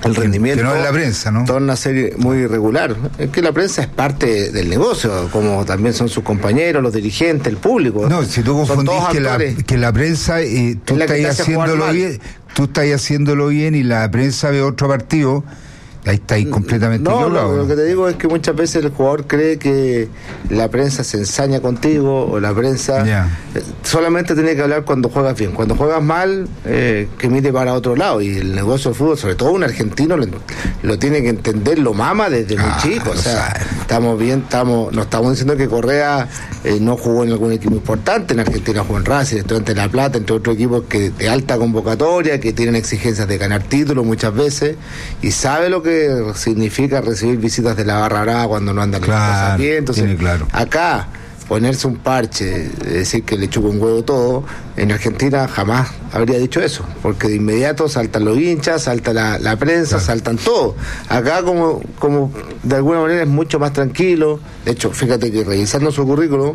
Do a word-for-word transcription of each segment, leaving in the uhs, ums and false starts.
el rendimiento, que no es la prensa, ¿no? torna a ser muy irregular. Es que la prensa es parte del negocio, como también son sus compañeros, los dirigentes, el público. No, si tú confundís que la, que la prensa, eh, tú estás haciéndolo bien, tú estás haciéndolo bien y la prensa ve otro partido, ahí estáis completamente no, equivocado. No, lo que te digo es que muchas veces el jugador cree que la prensa se ensaña contigo o la prensa yeah. solamente tiene que hablar cuando juegas bien. Cuando juegas mal, eh, que mire para otro lado. Y el negocio del fútbol, sobre todo un argentino, lo, lo tiene que entender, lo mama desde ah, muy chico. O sea, sabe. estamos bien, estamos no estamos diciendo que Correa eh, no jugó en algún equipo importante. En Argentina jugó en Racing, Estudiantes de La Plata, entre otros equipos que de alta convocatoria, que tienen exigencias de ganar títulos muchas veces, y sabe lo que significa recibir visitas de la barra brava cuando no andan claro, las cosas bien. Entonces, claro. acá ponerse un parche, decir que le chupa un huevo todo, en Argentina jamás habría dicho eso, porque de inmediato saltan los hinchas, salta la, la prensa, claro. saltan todo. Acá como, como de alguna manera es mucho más tranquilo. De hecho, fíjate que revisando su currículum,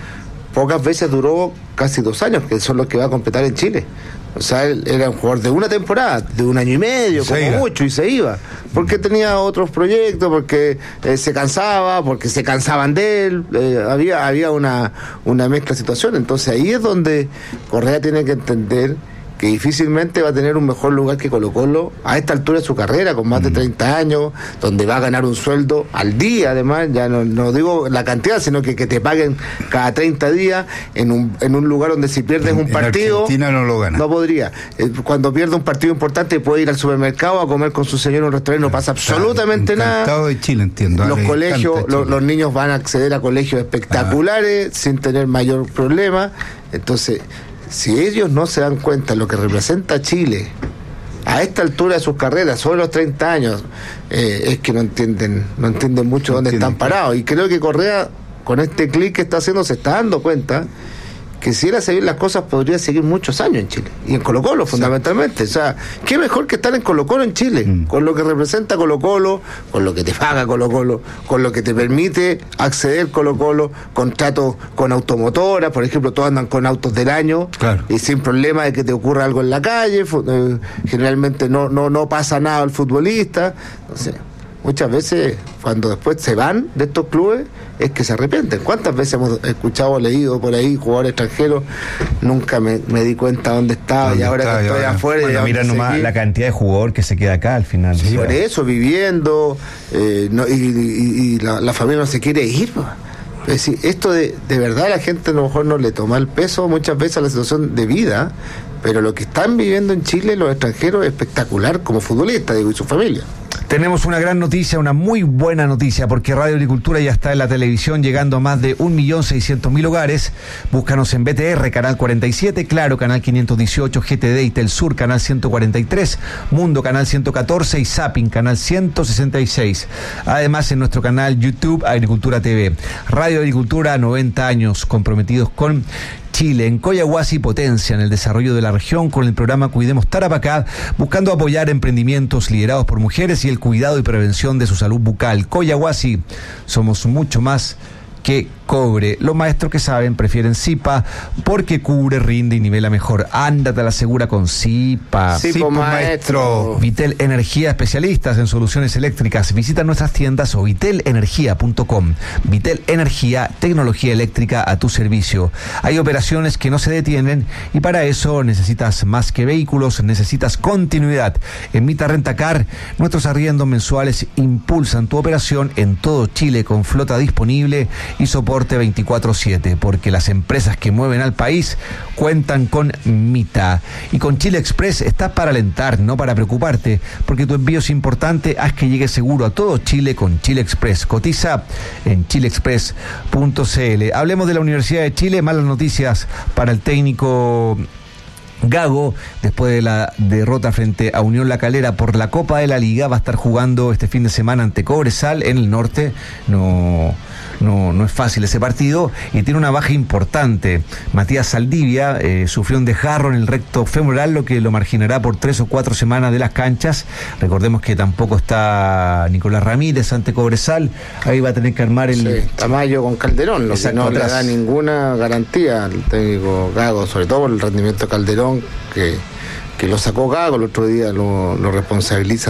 pocas veces duró casi dos años, que son los que va a completar en Chile. O sea, él era un jugador de una temporada, de un año y medio, como iba. mucho, y se iba. Porque tenía otros proyectos, porque eh, se cansaba, porque se cansaban de él. Eh, había había una, una mezcla de situaciones. Entonces ahí es donde Correa tiene que entender que difícilmente va a tener un mejor lugar que Colo-Colo a esta altura de su carrera, con más mm. de treinta años, donde va a ganar un sueldo al día, además, ya no, no digo la cantidad, sino que, que te paguen cada treinta días en un, en un lugar donde si pierdes en, un partido... En Argentina no lo gana. No podría. Eh, cuando pierde un partido importante puede ir al supermercado a comer con su señor en un restaurante, no pasa absolutamente nada. Encantado de Chile, entiendo. Los colegios, lo, los niños van a acceder a colegios espectaculares ah. sin tener mayor problema. Entonces... si ellos no se dan cuenta de lo que representa Chile a esta altura de sus carreras, sobre los treinta años, eh, es que no entienden no entienden mucho no dónde entienden, están parados. Y creo que Correa, con este clic que está haciendo, se está dando cuenta que si él hace bien las cosas podría seguir muchos años en Chile, y en Colo-Colo fundamentalmente. O sea, qué mejor que estar en Colo-Colo en Chile, mm. con lo que representa Colo-Colo, con lo que te paga Colo-Colo, con lo que te permite acceder Colo-Colo, contratos con automotoras, por ejemplo, todos andan con autos del año, claro. y sin problema de que te ocurra algo en la calle, eh, generalmente no, no, no pasa nada al futbolista. Entonces, muchas veces cuando después se van de estos clubes es que se arrepienten. ¿Cuántas veces hemos escuchado o leído por ahí jugadores extranjeros? Nunca me, me di cuenta dónde estaba ¿Dónde y ahora está, que estoy ahora? afuera. Bueno, mira nomás la cantidad de jugador que se queda acá al final. Sí, por eso, viviendo, eh, no, y, y, y la, la familia no se quiere ir. Es decir, esto de, de verdad la gente a lo mejor no le toma el peso muchas veces a la situación de vida, pero lo que están viviendo en Chile los extranjeros es espectacular como futbolistas, digo, y su familia. Tenemos una gran noticia, una muy buena noticia, porque Radio Agricultura ya está en la televisión, llegando a más de un millón seiscientos mil hogares. Búscanos en B T R, canal cuarenta y siete, Claro, canal quinientos dieciocho, G T D y Telsur, canal ciento cuarenta y tres, Mundo, canal ciento catorce y Zapping, canal ciento sesenta y seis. Además, en nuestro canal YouTube, Agricultura T V. Radio Agricultura, noventa años comprometidos con Chile. En Coyahuasi potencia en el desarrollo de la región con el programa Cuidemos Tarapacá, buscando apoyar emprendimientos liderados por mujeres y el cuidado y prevención de su salud bucal. Coyahuasi, somos mucho más que cobre. Los maestros que saben prefieren Zipa porque cubre, rinde y nivela mejor. Ándate a la segura con Zipa. Sí, Zipa, maestro. Vitel Energía, especialistas en soluciones eléctricas. Visita nuestras tiendas o vitel energía punto com. Vitel Energía, tecnología eléctrica a tu servicio. Hay operaciones que no se detienen y para eso necesitas más que vehículos, necesitas continuidad. En Mita Rentacar, nuestros arriendos mensuales impulsan tu operación en todo Chile con flota disponible y soporte veinticuatro siete, porque las empresas que mueven al país cuentan con Mita. Y con Chile Express estás para alentar, no para preocuparte, porque tu envío es importante. Haz que llegue seguro a todo Chile con Chile Express. Cotiza en chile express punto c l. Hablemos de la Universidad de Chile. Malas noticias para el técnico Gago, después de la derrota frente a Unión La Calera por la Copa de la Liga. Va a estar jugando este fin de semana ante Cobresal en el norte. No, no, no es fácil ese partido y tiene una baja importante. Matías Saldivia eh, sufrió un desgarro en el recto femoral, lo que lo marginará por tres o cuatro semanas de las canchas. Recordemos que tampoco está Nicolás Ramírez ante Cobresal. Ahí va a tener que armar el... Sí, Tamayo con Calderón, lo Exacto, que no atrás. le da ninguna garantía al técnico Gago, sobre todo por el rendimiento de Calderón, que, que lo sacó Gago el otro día, lo, lo responsabiliza